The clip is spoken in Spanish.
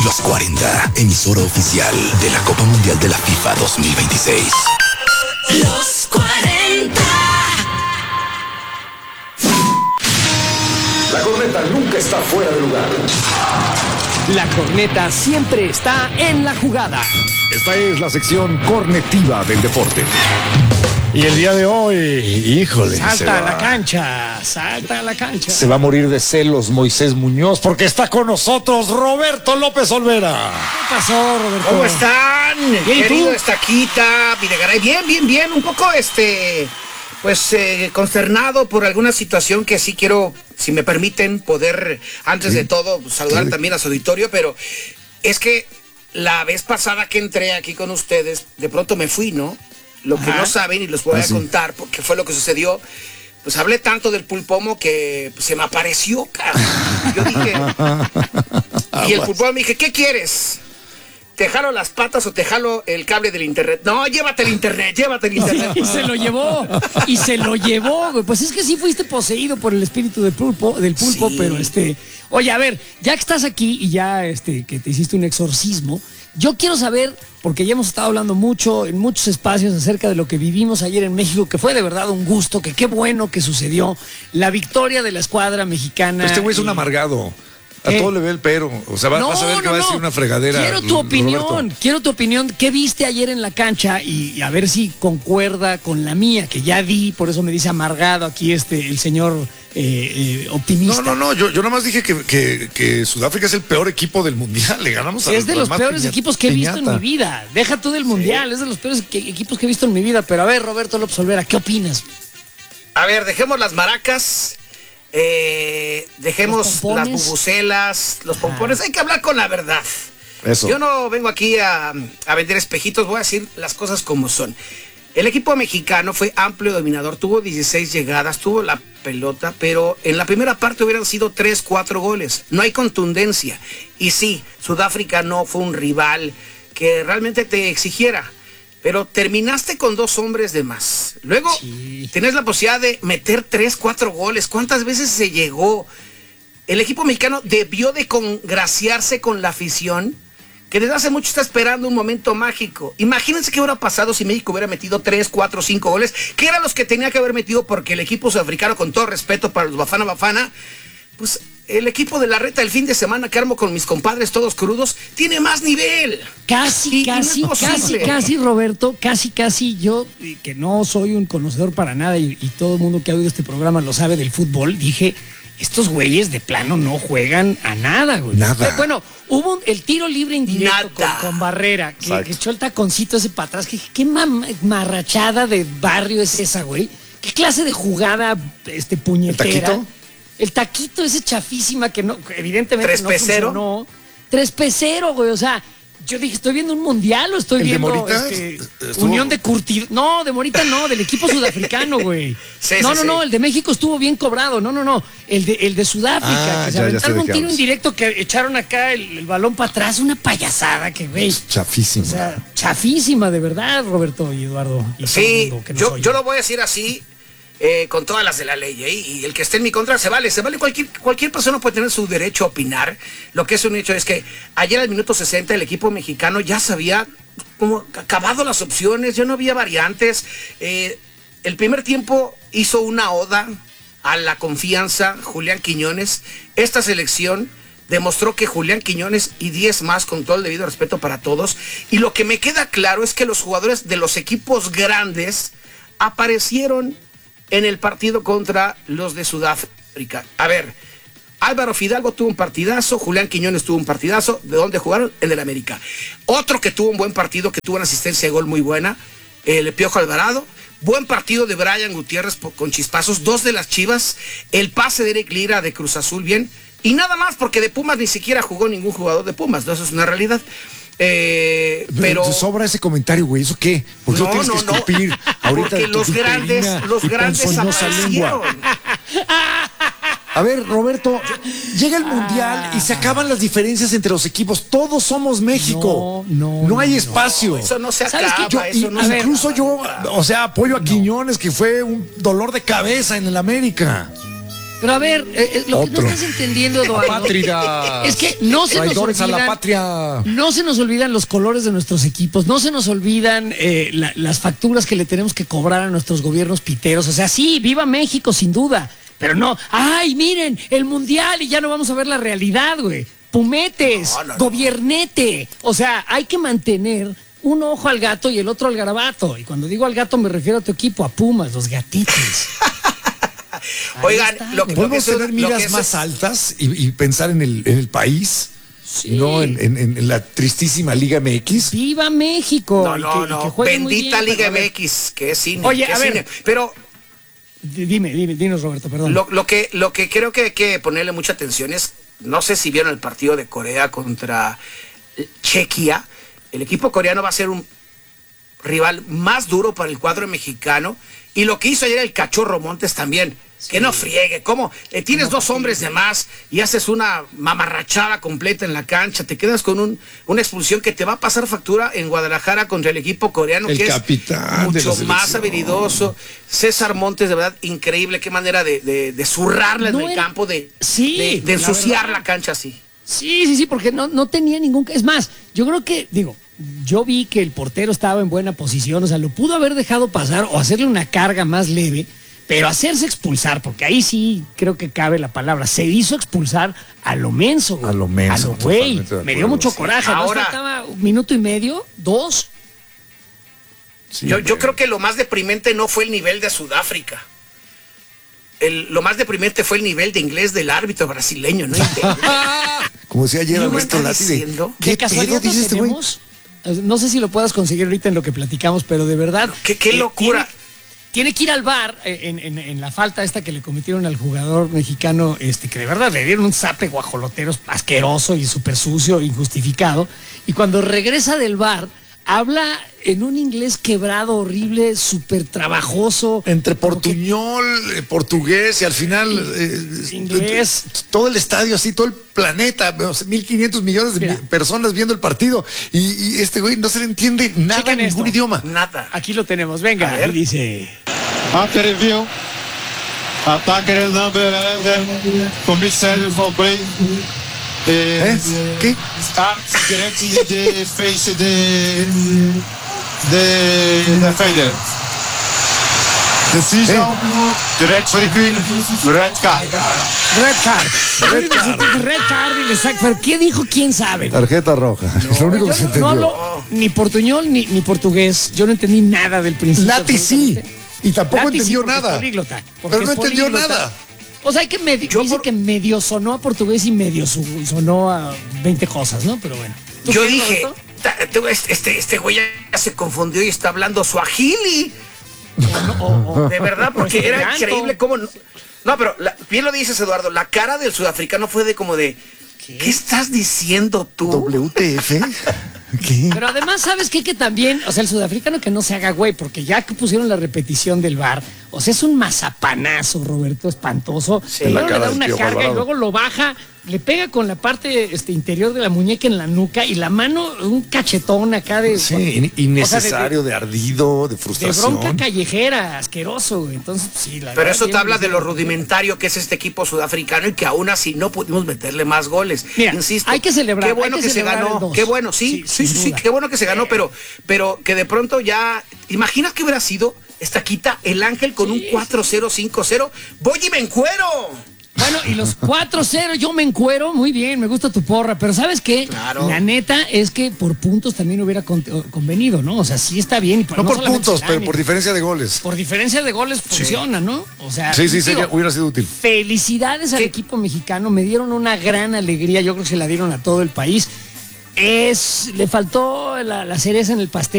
Los 40, emisora oficial de la Copa Mundial de la FIFA 2026. Los 40. La corneta nunca está fuera de lugar. La corneta siempre está en la jugada. Esta es la sección cornetiva del deporte. Y el día de hoy, híjole. Salta a la cancha, salta a la cancha. Se va a morir de celos Moisés Muñoz porque está con nosotros Roberto López Olvera. ¿Qué pasó, Roberto? ¿Cómo están? Bien, Querido ¿tú? Estaquita, Videgaray. Bien. Un poco, consternado por alguna situación que sí quiero, si me permiten, poder, antes de todo, saludar también a su auditorio, pero es que la vez pasada que entré aquí con ustedes, de pronto me fui, ¿no? Lo que no saben y les voy a contar, porque fue lo que sucedió. Pues hablé tanto del pulpomo que pues, se me apareció, cabrón. Yo dije, y el pulpomo me dije, ¿qué quieres? ¿Te jalo las patas o te jalo el cable del internet? No, llévate el internet. Y se lo llevó, güey. Pues es que sí fuiste poseído por el espíritu del pulpo, Sí. pero oye, a ver, ya que estás aquí y ya que te hiciste un exorcismo, yo quiero saber, porque ya hemos estado hablando mucho, en muchos espacios, acerca de lo que vivimos ayer en México, que fue de verdad un gusto, que qué bueno que sucedió, la victoria de la escuadra mexicana. Este güey es un amargado. A todo le ve el pero. O sea, vas a ver que va a ser una fregadera. Quiero tu opinión. ¿Qué viste ayer en la cancha? Y a ver si concuerda con la mía, que ya vi, por eso me dice amargado aquí el señor optimista. No. Yo nada más dije que Sudáfrica es el peor equipo del mundial. Le ganamos a Es de los peores equipos que he visto en mi vida. Deja tú del mundial, es de los peores equipos que he visto en mi vida. Pero a ver, Roberto López Olvera, ¿qué opinas? A ver, dejemos las maracas, dejemos las bubucelas, los pompones. Hay que hablar con la verdad. Eso. Yo no vengo aquí a vender espejitos, voy a decir las cosas como son. El equipo mexicano fue amplio dominador, tuvo 16 llegadas, tuvo la pelota, pero en la primera parte hubieran sido 3, 4 goles. No hay contundencia. Y sí, Sudáfrica no fue un rival que realmente te exigiera, pero terminaste con 2 hombres de más. Luego tenés la posibilidad de meter 3, 4 goles. ¿Cuántas veces se llegó? El equipo mexicano debió de congraciarse con la afición, que desde hace mucho está esperando un momento mágico. Imagínense qué hubiera pasado si México hubiera metido 3, 4, 5 goles, que eran los que tenía que haber metido, porque el equipo sudafricano, con todo respeto para los Bafana, pues el equipo de la reta del fin de semana que armo con mis compadres todos crudos, tiene más nivel. Casi, Roberto, casi, yo, que no soy un conocedor para nada y todo el mundo que ha oído este programa lo sabe del fútbol, dije, estos güeyes de plano no juegan a nada, güey. Nada. Bueno, hubo el tiro libre indirecto con Barrera, que echó el taconcito ese para atrás, que qué marrachada de barrio es esa, güey. ¿Qué clase de jugada puñetera? ¿El taquito? El taquito ese chafísima que no, evidentemente no ¿Tres-pecero? funcionó. 3-0, güey, o sea, yo dije, ¿estoy viendo un mundial o estoy ¿El de viendo Morita? Unión de Curtido? No, de Morita no, del equipo sudafricano, güey. Sí, no, el de México estuvo bien cobrado. No, el de Sudáfrica, que se aventaron un tiro indirecto que echaron acá el balón para atrás, una payasada que, güey. Chafísimo. O sea, chafísima, de verdad, Roberto y Eduardo. Y Sí, todo el mundo que nos yo oye. lo voy a decir así, con todas las de la ley, y el que esté en mi contra se vale, cualquier persona puede tener su derecho a opinar. Lo que es un hecho es que ayer al minuto 60 el equipo mexicano ya se había como acabado las opciones, ya no había variantes. El primer tiempo hizo una oda a la confianza Julián Quiñones. Esta selección demostró que Julián Quiñones y 10 más, con todo el debido respeto para todos, y lo que me queda claro es que los jugadores de los equipos grandes aparecieron en el partido contra los de Sudáfrica. A ver, Álvaro Fidalgo tuvo un partidazo, Julián Quiñones tuvo un partidazo. ¿De dónde jugaron? En el América. Otro que tuvo un buen partido, que tuvo una asistencia de gol muy buena, el Piojo Alvarado. Buen partido de Brian Gutiérrez con chispazos. 2 de las Chivas. El pase de Eric Lira de Cruz Azul, bien. Y nada más, porque de Pumas ni siquiera jugó ningún jugador de Pumas, ¿no? Eso es una realidad. Pero sobra ese comentario, güey. ¿Eso qué? ¿Por qué lo tienes que escupir ahorita? Porque los grandes aparecieron. A ver, Roberto, llega el mundial y se acaban las diferencias entre los equipos. Todos somos México. No hay espacio. Eso no se ¿Sabes acaba. qué? Eso no se Incluso acaba. yo, apoyo a Quiñones, que fue un dolor de cabeza en el América. Pero a ver, lo que no estás entendiendo, Eduardo, Apátridas. es que no se nos Traidores a la olvidan, patria. no se nos olvidan los colores de nuestros equipos, no se nos olvidan las facturas que le tenemos que cobrar a nuestros gobiernos piteros. O sea, sí, viva México, sin duda, pero no, ay, miren, el mundial y ya no vamos a ver la realidad, güey. Pumetes, gobiernete. O sea, hay que mantener un ojo al gato y el otro al garabato. Y cuando digo al gato me refiero a tu equipo, a Pumas, los gatitos. Oigan, está, lo que Podemos es- tener lo miras que es- más altas y pensar en el país, Sí. no en la tristísima Liga MX. ¡Viva México! No, Y no, que no. jueguen muy Bendita bien, Liga pero a ver, MX, que es cine. Oye, que a es ver. cine. Pero Dinos, Roberto, perdón. lo que creo que hay que ponerle mucha atención es, no sé si vieron el partido de Corea contra Chequia. El equipo coreano va a ser un rival más duro para el cuadro mexicano. Y lo que hizo ayer el Cachorro Montes también. Que no friegue, ¿cómo? Tienes dos hombres de más y haces una mamarrachada completa en la cancha, te quedas con una expulsión que te va a pasar factura en Guadalajara contra el equipo coreano, El que capitán es de la mucho más selección. habilidoso. César Montes, de verdad, increíble, qué manera de zurrarla en No el era- campo, de Sí, de la ensuciar verdad. la cancha así. Sí, porque no tenía ningún... Es más, yo creo que, yo vi que el portero estaba en buena posición, o sea, lo pudo haber dejado pasar o hacerle una carga más leve, pero hacerse expulsar, porque ahí sí creo que cabe la palabra, se hizo expulsar a lo menso, güey. A lo menso, A lo güey. totalmente de Me dio acuerdo, mucho sí. coraje. Ahora- ¿No faltaba un minuto y medio? ¿2? Sí, Yo creo que lo más deprimente no fue el nivel de Sudáfrica. Lo más deprimente fue el nivel de inglés del árbitro brasileño, ¿no? como decía ayer ¿No me Alberto está Lati, diciendo? ¿qué ¿De casualidad pedo dice este güey? tenemos? No sé si lo puedas conseguir ahorita en lo que platicamos, pero de verdad... Qué locura. Tiene que ir al VAR en la falta esta que le cometieron al jugador mexicano, que de verdad le dieron un zape guajolotero asqueroso y súper sucio, injustificado. Y cuando regresa del VAR, habla en un inglés quebrado, horrible, súper trabajoso. Entre como que- portuñol, portugués y al final Inglés. todo el estadio así, todo el planeta, 1.500 millones de Mira. personas viendo el partido y este güey no se le entiende nada Chequen en ningún esto. idioma. Nada. Aquí lo tenemos, venga, A ver. y dice... After review, attacker number 11, commissaire van play. ¿Qué? Arms directly the face the defender. Decision, direct referee, red card. Red card. Red card, y le saca- ¿Pero qué dijo? ¿Quién sabe? Tarjeta roja. Es lo único que se Yo entendió. no hablo ni portuñol ni portugués. Yo no entendí nada del principio. Lati sí. absolutamente. Y tampoco Lati sí, entendió porque es nada. políglota, porque Pero no es entendió políglota. nada. O sea, que dice que medio sonó a portugués y medio sonó a 20 cosas, ¿no? Pero bueno. ¿Tú Yo qué, dije, Roberto? este güey ya se confundió y está hablando suajili. De verdad, porque era esperanto. increíble cómo... No, pero bien lo dices, Eduardo, la cara del sudafricano fue de como de... ¿Qué estás diciendo tú? WTF. ¿Qué? Pero además, ¿sabes qué? Que también, o sea, el sudafricano que no se haga güey, porque ya que pusieron la repetición del VAR, o sea, es un mazapanazo, Roberto, espantoso. Sí. Primero En la le cara da del una Piojo carga y Alvarado. luego lo baja, le pega con la parte interior de la muñeca en la nuca y la mano, un cachetón acá de... Sí, innecesario, de ardido, de de frustración. bronca callejera, asqueroso, güey. Entonces, sí, la Pero verdad, eso te bien habla de lo merecido. rudimentario que es este equipo sudafricano y que aún así no pudimos meterle más goles. Mira, Insisto, hay que celebrar, qué bueno hay que que se celebrar el ganó, 2. qué bueno, sí, Sí, sin duda. qué bueno que se ganó, pero que de pronto ya, ¿imaginas que hubiera sido esta quita el Ángel con un 4-0, 5-0? ¡Voy y me encuero! Bueno, y los 4-0, yo me encuero, muy bien, me gusta tu porra, pero ¿sabes qué? Claro. La neta es que por puntos también hubiera convenido, ¿no? O sea, sí está bien. Y No por solamente puntos, el pero ánimo. por diferencia de goles. Por diferencia de goles funciona, ¿no? O sea, Sí, digo, sería, hubiera sido útil. felicidades al equipo mexicano, me dieron una gran alegría, yo creo que se la dieron a todo el país. Le faltó la cereza en el pastel.